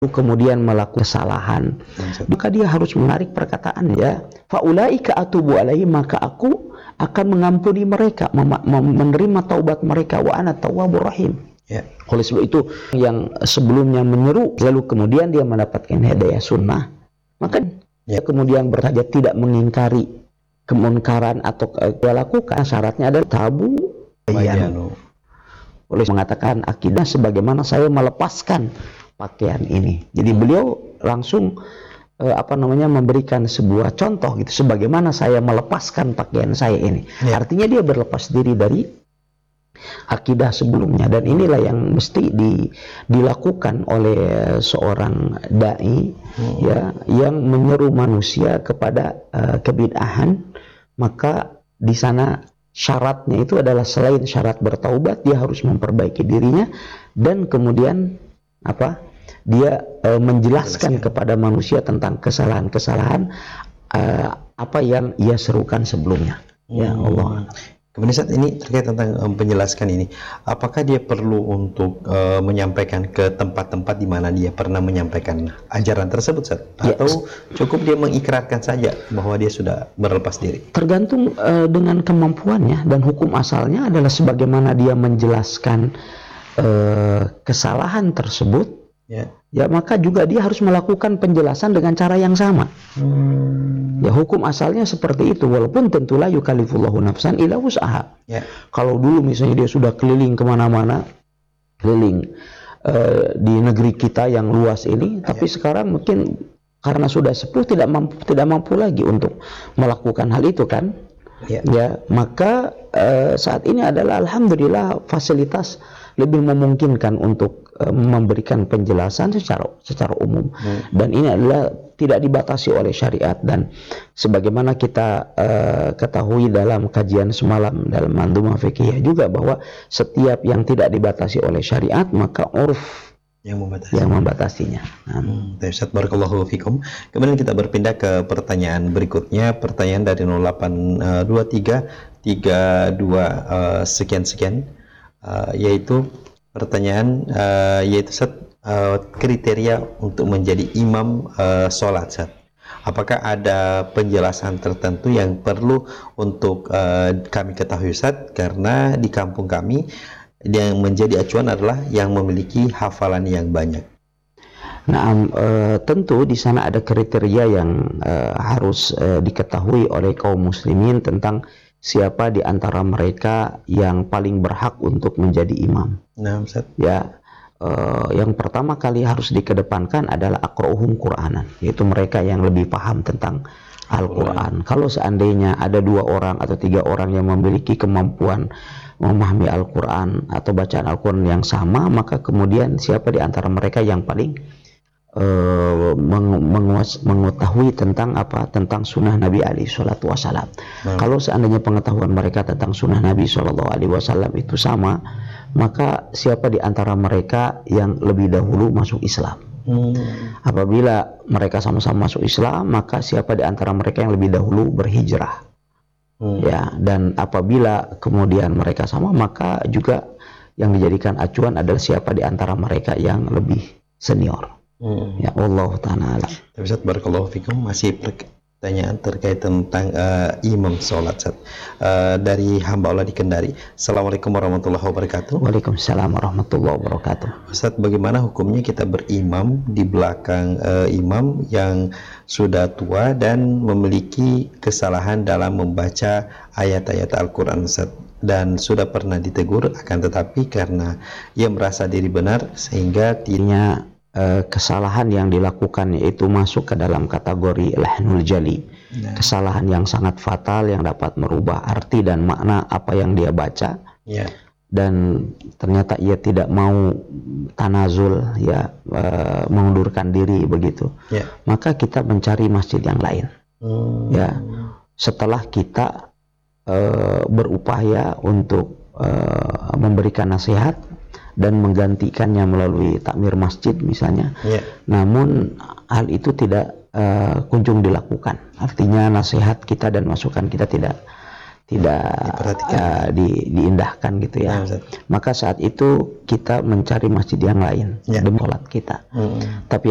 kemudian melakukan kesalahan, maka dia harus menarik perkataan ya, faulaika atubu alaihi, maka aku akan mengampuni mereka, menerima taubat mereka, wa ana tawwabur rahim. Ya. Oleh sebab itu yang sebelumnya menyeru lalu kemudian dia mendapatkan hidayah sunnah, maka dia kemudian bersaja tidak mengingkari kemunkaran atau dia lakukan, syaratnya adalah tabu bayanu. Oleh mengatakan akidah sebagaimana saya melepaskan pakaian ini. Jadi beliau langsung memberikan sebuah contoh gitu, sebagaimana saya melepaskan pakaian saya ini. Ya. Artinya dia berlepas diri dari akidah sebelumnya, dan inilah yang mesti dilakukan oleh seorang dai ya, yang menyeru manusia kepada kebid'ahan. Maka di sana syaratnya itu adalah selain syarat bertaubat, dia harus memperbaiki dirinya, dan kemudian dia menjelaskan kepada manusia tentang kesalahan-kesalahan apa yang ia serukan sebelumnya. Ya Allah. Kemudian saat ini terkait tentang penjelaskan ini, apakah dia perlu untuk menyampaikan ke tempat-tempat di mana dia pernah menyampaikan ajaran tersebut, Ustaz? Atau cukup dia mengikrarkan saja bahwa dia sudah berlepas diri? Tergantung dengan kemampuannya, dan hukum asalnya adalah sebagaimana dia menjelaskan kesalahan tersebut. Ya, maka juga dia harus melakukan penjelasan dengan cara yang sama. Ya, hukum asalnya seperti itu, walaupun tentulah yukallifullahu nafsan illa wus'aha. Kalau dulu misalnya dia sudah keliling kemana-mana, keliling di negeri kita yang luas ini, tapi sekarang mungkin karena sudah sepuh tidak mampu lagi untuk melakukan hal itu kan. Ya, maka saat ini adalah alhamdulillah fasilitas lebih memungkinkan untuk memberikan penjelasan secara umum, dan ini adalah tidak dibatasi oleh syariat. Dan sebagaimana kita ketahui dalam kajian semalam dalam Mandhumah Fiqhiyah juga, bahwa setiap yang tidak dibatasi oleh syariat maka urf yang membatasinya. Ustaz, barakallahu fikum. Kemudian kita berpindah ke pertanyaan berikutnya, pertanyaan dari 0823 32 sekian, yaitu pertanyaan yaitu kriteria untuk menjadi imam sholat, Ustaz. Apakah ada penjelasan tertentu yang perlu untuk kami ketahui, Ustaz? Karena di kampung kami yang menjadi acuan adalah yang memiliki hafalan yang banyak. Nah, tentu di sana ada kriteria yang harus diketahui oleh kaum muslimin tentang siapa di antara mereka yang paling berhak untuk menjadi imam. Nah, Ustaz. Ya, yang pertama kali harus dikedepankan adalah aqra'uhum Qur'anan, yaitu mereka yang lebih paham tentang Al-Quran. Kalau seandainya ada 2 orang atau 3 orang yang memiliki kemampuan memahami Al-Quran atau bacaan Al-Quran yang sama, maka kemudian siapa di antara mereka yang paling mengetahui tentang sunnah Nabi alaihi salatu wasallam. Kalau seandainya pengetahuan mereka tentang sunnah Nabi sallallahu alaihi wasallam itu sama, maka siapa di antara mereka yang lebih dahulu masuk Islam. Apabila mereka sama-sama masuk Islam, maka siapa di antara mereka yang lebih dahulu berhijrah. Ya, dan apabila kemudian mereka sama, maka juga yang dijadikan acuan adalah siapa di antara mereka yang lebih senior. Ya Allah ta'ala. Ustaz, barakallahu fikum. Masih pertanyaan terkait tentang imam sholat, dari hamba Allah di Kendari. Assalamualaikum warahmatullahi wabarakatuh. Waalaikumsalam warahmatullahi wabarakatuh. Ustaz, bagaimana hukumnya kita berimam di belakang imam yang sudah tua dan memiliki kesalahan dalam membaca ayat-ayat Al-Quran, Ustaz, dan sudah pernah ditegur, akan tetapi karena ia merasa diri benar sehingga tidak kesalahan yang dilakukan yaitu masuk ke dalam kategori lahnul jali, kesalahan yang sangat fatal yang dapat merubah arti dan makna apa yang dia baca, dan ternyata ia tidak mau tanazul, mengundurkan diri begitu, maka kita mencari masjid yang lain. Setelah kita berupaya untuk memberikan nasihat dan menggantikannya melalui takmir masjid misalnya, namun hal itu tidak kunjung dilakukan. Artinya nasihat kita dan masukan kita tidak diindahkan gitu ya. Maka saat itu kita mencari masjid yang lain demi sholat kita. Tapi